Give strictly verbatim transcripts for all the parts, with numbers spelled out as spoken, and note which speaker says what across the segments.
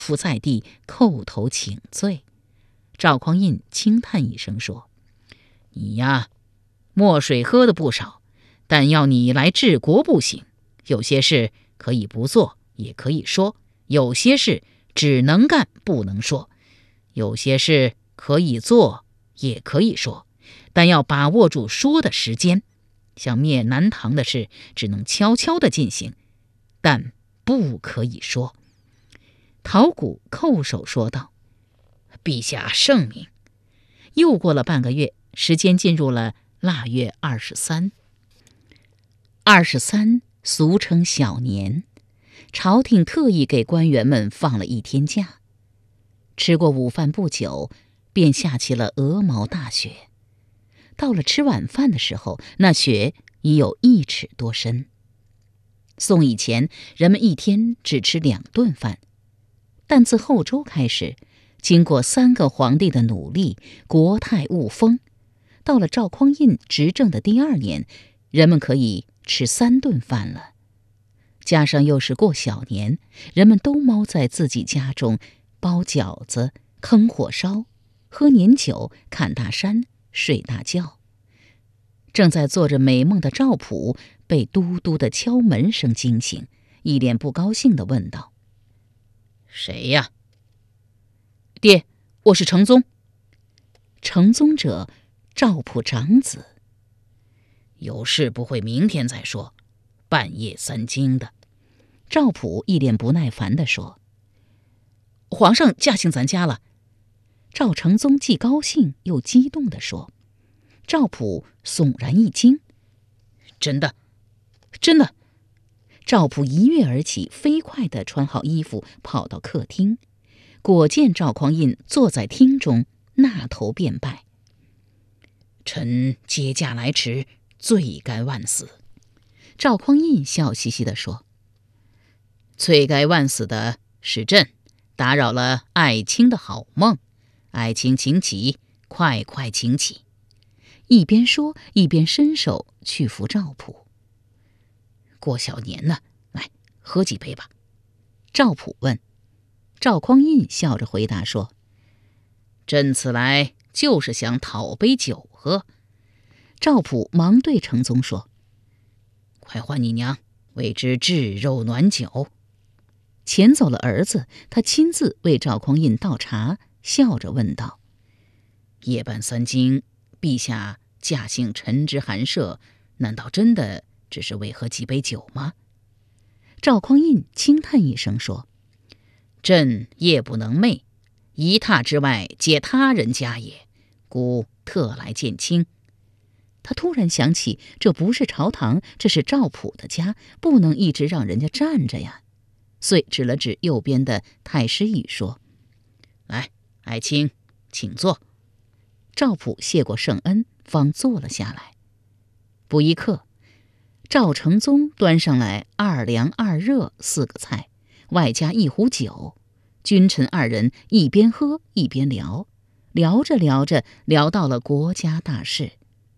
Speaker 1: 伏在地叩头请罪。赵匡胤轻叹一声说：“你呀，墨水喝的不少，但要你来治国不行。有些事可以不做，也可以说；有些事只能干不能说；有些事可以做，也可以说，但要把握住说的时间。像灭南唐的事，只能悄悄地进行，但不可以说。”陶谷叩首说道：“陛下圣明。”又过了半个月，时间进入了腊月二十三。二十三俗称小年，朝廷特意给官员们放了一天假。吃过午饭不久，便下起了鹅毛大雪。到了吃晚饭的时候，那雪已有一尺多深。宋以前，人们一天只吃两顿饭，但自后周开始，经过三个皇帝的努力，国泰物丰。到了赵匡胤执政的第二年，人们可以吃三顿饭了。加上又是过小年，人们都猫在自己家中，包饺子、坑火烧、喝年酒、看大山、睡大觉。正在做着美梦的赵普被嘟嘟的敲门声惊醒，一脸不高兴地问道：“谁呀？”“爹，我是程宗。”程宗者，赵普长子。有事不会明天再说，半夜三更的。赵普一脸不耐烦地说：“皇上驾幸咱家了。”赵承宗既高兴又激动地说。赵普悚然一惊：“真的？真的？”赵普一跃而起，飞快地穿好衣服，跑到客厅，果见赵匡胤坐在厅中，纳头便拜：“臣接驾来迟，罪该万死。”赵匡胤笑嘻嘻地说：“罪该万死的是朕，打扰了爱卿的好梦。爱卿请起，快快请起。”一边说一边伸手去扶赵普。“过小年呢，来喝几杯吧。”赵普问。赵匡胤笑着回答说：“朕此来就是想讨杯酒喝。”赵普忙对程宗说：“快唤你娘，为之炙肉暖酒。”遣走了儿子，他亲自为赵匡胤倒茶，笑着问道：“夜半三更，陛下驾幸臣之寒舍，难道真的只是为喝几杯酒吗？”赵匡胤轻叹一声说：“朕夜不能寐，一榻之外皆他人家也，故特来见卿。”他突然想起，这不是朝堂，这是赵普的家，不能一直让人家站着呀，遂指了指右边的太师椅说：“来，爱卿请坐。”赵普谢过圣恩，方坐了下来。不一刻，赵承宗端上来二凉二热四个菜，外加一壶酒。君臣二人一边喝一边聊，聊着聊着，聊到了国家大事。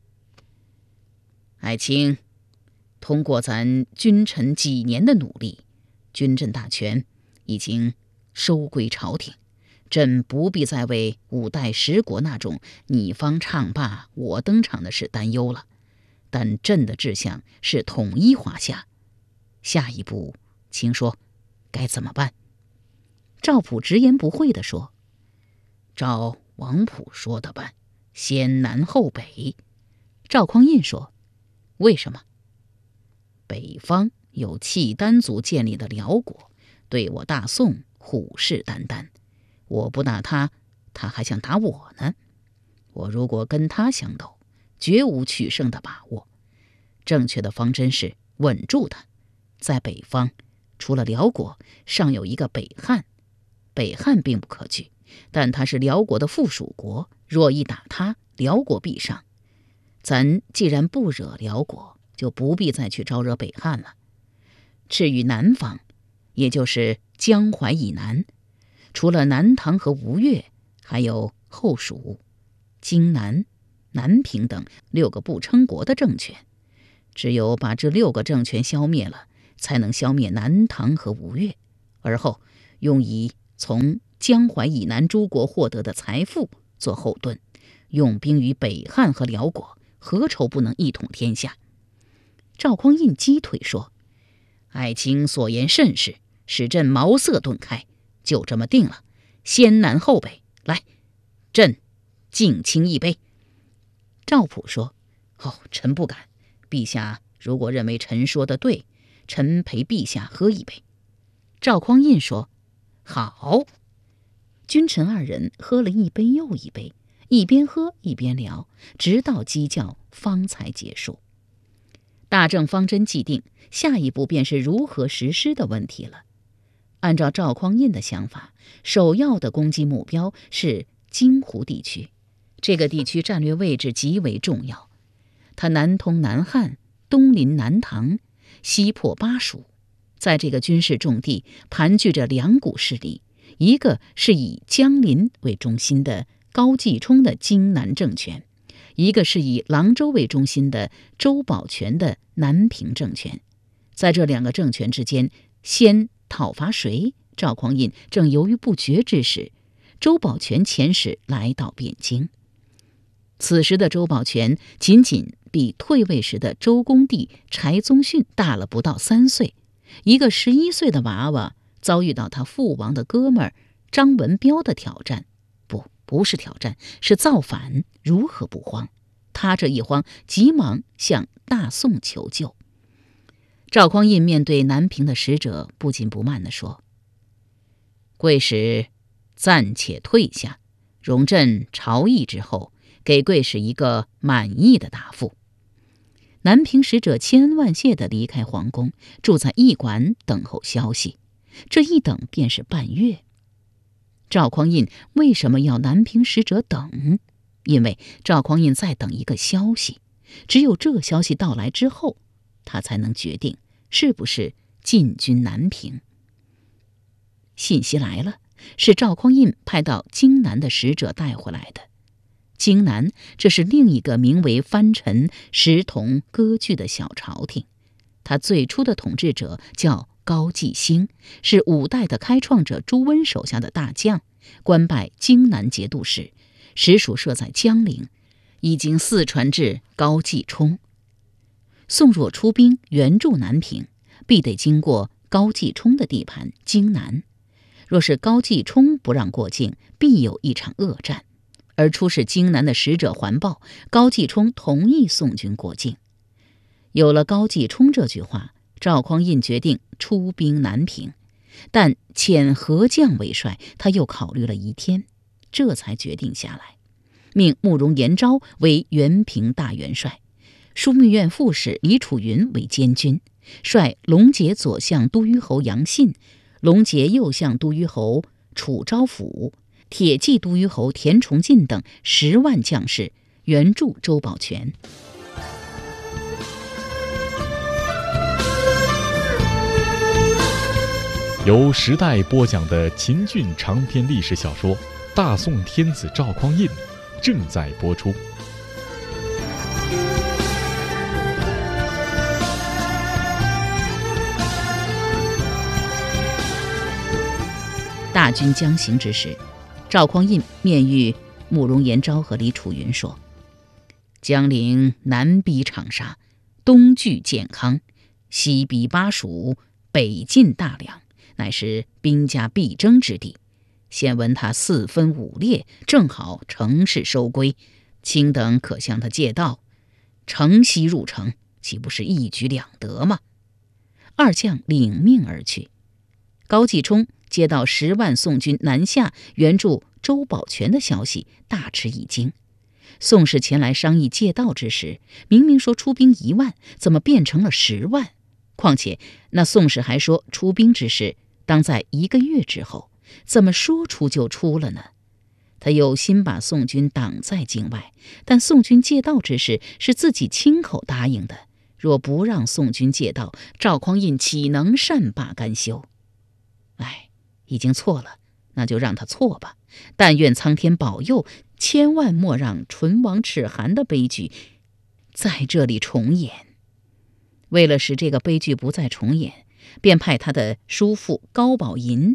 Speaker 1: 爱卿，通过咱君臣几年的努力，军政大权已经收归朝廷，朕不必再为五代十国那种你方唱罢我登场的事担忧了。但朕的志向是统一华夏，下一步请说该怎么办？”赵普直言不讳地说：“照王普说的办，先南后北。”赵匡胤说：“为什么？”“北方有契丹族建立的辽国，对我大宋虎视眈眈，我不打他，他还想打我呢。我如果跟他相斗，绝无取胜的把握。正确的方针是稳住他。在北方，除了辽国，尚有一个北汉。北汉并不可惧，但他是辽国的附属国，若一打他，辽国必上。咱既然不惹辽国，就不必再去招惹北汉了。至于南方，也就是江淮以南，除了南唐和吴越，还有后蜀、荆南、南平等六个不称国的政权。只有把这六个政权消灭了，才能消灭南唐和吴越，而后用以从江淮以南诸国获得的财富做后盾，用兵于北汉和辽国，何愁不能一统天下？赵匡胤击腿说：“爱卿所言甚是，使朕茅塞顿开，就这么定了。先南后北，来，朕敬卿一杯。”赵普说：“哦，臣不敢。陛下如果认为臣说的对，臣陪陛下喝一杯。”赵匡胤说：“好。”君臣二人喝了一杯又一杯，一边喝一边聊，直到鸡叫方才结束。大政方针既定，下一步便是如何实施的问题了。按照赵匡胤的想法，首要的攻击目标是荆湖地区，这个地区战略位置极为重要，它南通南汉，东临南唐，西破巴蜀。在这个军事重地盘踞着两股势力，一个是以江陵为中心的高继冲的荆南政权，一个是以郎州为中心的周保全的南平政权。在这两个政权之间，先讨伐谁？赵匡胤正犹豫不决之时，周保全遣使来到汴京。此时的周保全仅仅比退位时的周公帝柴宗训大了不到三岁，一个十一岁的娃娃遭遇到他父王的哥们儿张文彪的挑战，不，不是挑战，是造反，如何不慌？他这一慌，急忙向大宋求救。赵匡胤面对南平的使者，不紧不慢地说：“贵使暂且退下，容朕朝议之后，给贵使一个满意的答复。”南平使者千恩万谢地离开皇宫，住在驿馆等候消息。这一等便是半月。赵匡胤为什么要南平使者等？因为赵匡胤在等一个消息，只有这消息到来之后，他才能决定是不是进军南平。信息来了，是赵匡胤派到荆南的使者带回来的。荆南，这是另一个名为藩臣石同割据的小朝廷，他最初的统治者叫高继兴，是五代的开创者朱温手下的大将，官拜荆南节度使，实属设在江陵，已经四传至高继冲。宋若出兵援助南平，必得经过高继冲的地盘荆南。若是高继冲不让过境，必有一场恶战。而出使荆南的使者还报，高继冲同意宋军过境。有了高继冲这句话，赵匡胤决定出兵南平，但遣何将为帅，他又考虑了一天，这才决定下来，命慕容延昭为原平大元帅，枢密院副使李楚云为监军，率龙节左相都虞侯杨信、龙节右相都虞侯楚昭甫、铁骑都虞侯田崇进等十万将士援助周保全。
Speaker 2: 由时代播讲的秦俊长篇历史小说《大宋天子赵匡胤》正在播出。
Speaker 1: 大军将行之时，赵匡胤面遇慕容延昭和李楚云说：“江陵南逼长沙，东据建康，西逼巴蜀，北进大梁，乃是兵家必争之地。现闻他四分五裂，正好乘势收归，卿等可向他借道，乘西入城，岂不是一举两得吗？”二将领命而去。高继冲接到十万宋军南下援助周保全的消息，大吃一惊。宋氏前来商议借道之时，明明说出兵一万，怎么变成了十万？况且那宋氏还说出兵之事当在一个月之后，怎么说出就出了呢？他有心把宋军挡在境外，但宋军借道之事是自己亲口答应的，若不让宋军借道，赵匡胤岂能善罢甘休？哎，已经错了，那就让他错吧。但愿苍天保佑，千万莫让唇亡齿寒的悲剧在这里重演。为了使这个悲剧不再重演，便派他的叔父高宝银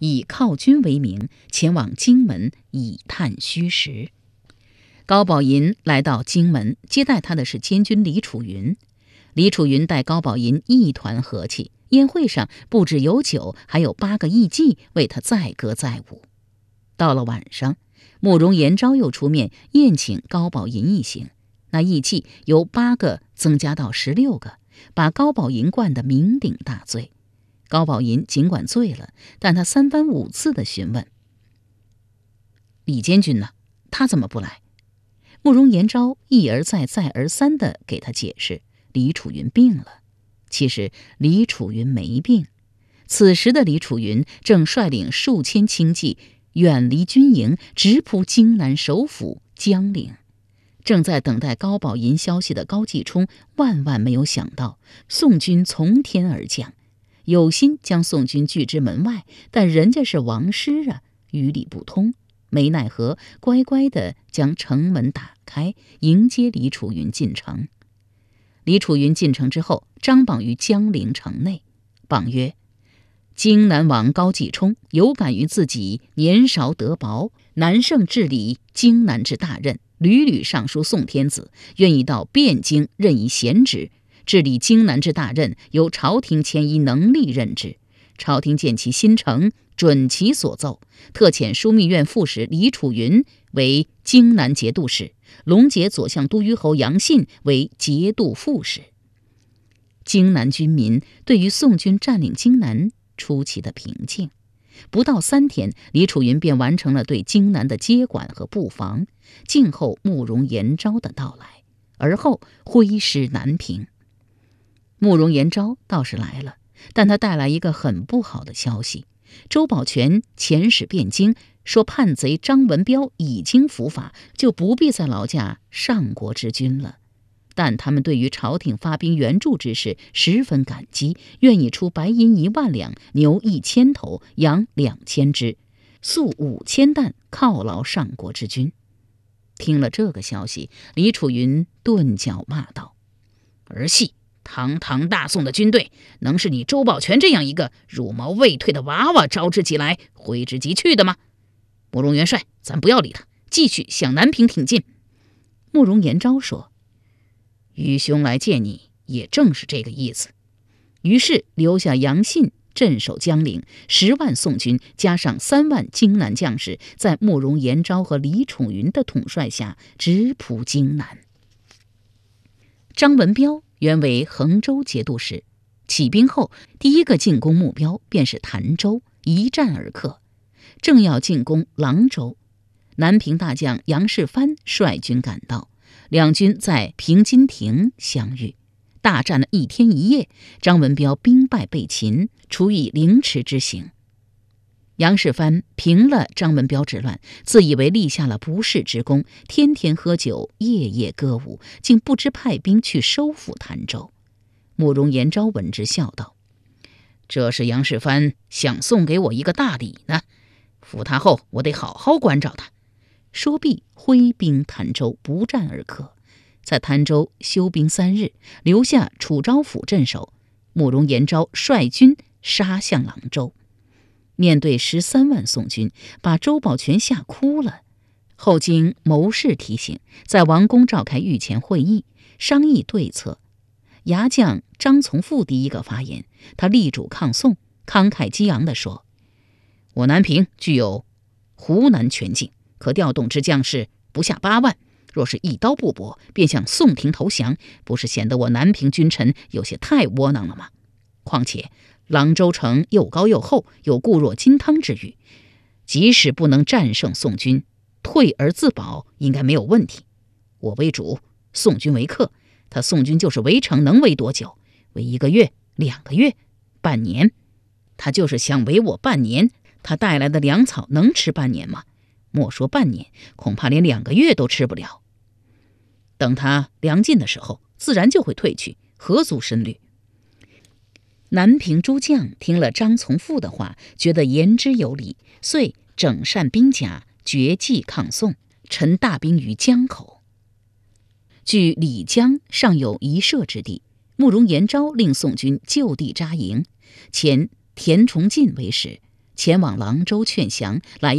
Speaker 1: 以犒军为名前往荆门以探虚实。高宝银来到荆门，接待他的是监军李楚云。李楚云待高宝银一团和气，宴会上不只有酒，还有八个艺妓为他载歌载舞。到了晚上，慕容延昭又出面宴请高宝银一行，那艺妓由八个增加到十六个，把高宝银灌得酩酊大醉。高宝银尽管醉了，但他三番五次地询问：“李监军呢？他怎么不来？”慕容延昭一而再再而三地给他解释，李楚云病了。其实李楚云没病，此时的李楚云正率领数千轻骑远离军营，直扑荆南首府江陵。正在等待高宝银消息的高继冲万万没有想到，宋军从天而降，有心将宋军拒之门外，但人家是王师啊，于理不通，没奈何，乖乖地将城门打开，迎接李楚云进城。李楚云进城之后，张榜于江陵城内，榜曰：荆南王高继冲有感于自己年少德薄，难胜治理荆南之大任，屡屡上书宋天子，愿意到汴京任以贤职，治理荆南之大任由朝廷迁依能力任之。朝廷见其心诚，准其所奏，特遣枢密院副使李楚云为荆南节度使，龙节左相都虞侯杨信为节度副使。荆南军民对于宋军占领荆南出奇的平静，不到三天，李楚云便完成了对荆南的接管和布防，静候慕容延昭的到来，而后挥师南平。慕容延昭倒是来了，但他带来一个很不好的消息：周保全遣使汴京，说叛贼张文彪已经伏法，就不必再劳驾上国之君了。但他们对于朝廷发兵援助之事十分感激，愿意出白银一万两，牛一千头，羊两千只，粟五千担，犒劳上国之君。听了这个消息，李楚云顿脚骂道：儿戏！堂堂大宋的军队，能是你周保全这样一个茹毛未退的娃娃招之即来挥之即去的吗？慕容元帅，咱不要理他，继续向南平挺进。慕容延昭说：愚兄来见你，也正是这个意思。于是留下杨信镇守江陵，十万宋军加上三万荆南将士，在慕容延昭和李楚云的统帅下直扑荆南。张文彪原为衡州节度使，起兵后第一个进攻目标便是潭州，一战而克。正要进攻郎州，南平大将杨世蕃率军赶到，两军在平津亭相遇，大战了一天一夜，张文彪兵败被擒，处以凌迟之刑。杨世蕃平了张文彪之乱，自以为立下了不世之功，天天喝酒，夜夜歌舞，竟不知派兵去收复潭州。慕容延昭闻之，笑道：这是杨世蕃想送给我一个大礼呢，扶他后我得好好关照他。说毕，挥兵潭州，不战而克。在潭州休兵三日，留下楚昭府镇守。慕容延昭率军杀向郎州，面对十三万宋军，把周保全吓哭了。后经谋士提醒，在王宫召开御前会议，商议对策。牙将张从富第一个发言，他力主抗宋，慷慨激昂地说：我南平具有湖南全境，可调动之将士不下八万，若是一刀不搏，便向宋廷投降，不是显得我南平君臣有些太窝囊了吗？况且郎州城又高又厚，有固若金汤之誉，即使不能战胜宋军，退而自保应该没有问题。我为主，宋军为客，他宋军就是围城，能围多久？围一个月、两个月、半年？他就是想围我半年，他带来的粮草能吃半年吗？莫说半年，恐怕连两个月都吃不了。等他粮尽的时候，自然就会退去，何足深虑。南平诸将听了张从富的话，觉得言之有理，遂整善兵甲，决计抗宋，陈大兵于江口。距李江尚有一射之地，慕容延昭令宋军就地扎营，遣田崇进为使， 前往郎州劝降，来